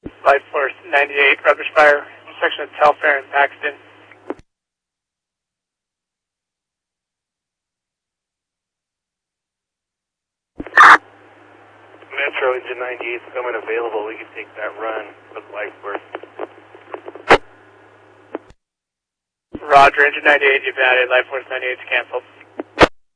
Life Force 98, Rutgers Fire, intersection of Telfair and Paxton. Metro engine 98 is coming available. We can take that run with Life Force. Roger, engine 98, you've added. Life Force 98 is canceled.